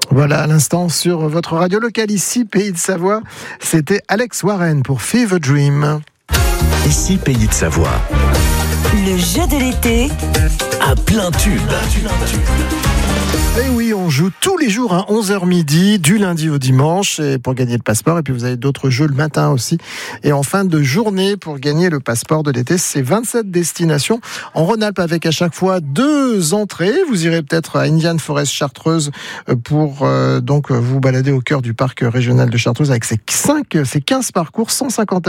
Voilà, à l'instant sur votre radio locale ici, Pays de Savoie, c'était Alex Warren pour Fever Dream. Ici, Pays de Savoie. Le jeu de l'été À plein tube. Et oui, on joue tous les jours à 11h midi, du lundi au dimanche, et pour gagner le passeport. Et puis vous avez d'autres jeux le matin aussi. Et en fin de journée, pour gagner le passeport de l'été, c'est 27 destinations en Rhône-Alpes avec à chaque fois 2 entrées. Vous irez peut-être à Indian Forest Chartreuse pour donc vous balader au cœur du parc régional de Chartreuse avec ses 15 parcours, 150